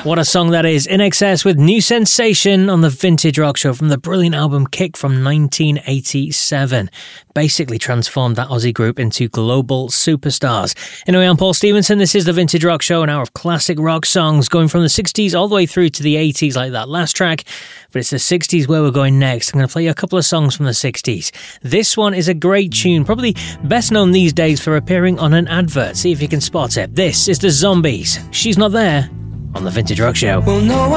What a song that is. INXS with New Sensation on the Vintage Rock Show from the brilliant album Kick from 1987. Basically transformed that Aussie group into global superstars. Anyway, I'm Paul Stevenson. This is the Vintage Rock Show, an hour of classic rock songs going from the 60s all the way through to the 80s like that last track. But it's the 60s where we're going next. I'm going to play you a couple of songs from the 60s. This one is a great tune, probably best known these days for appearing on an advert. See if you can spot it. This is the Zombies. She's Not There on the Vintage Rock Show. Well, no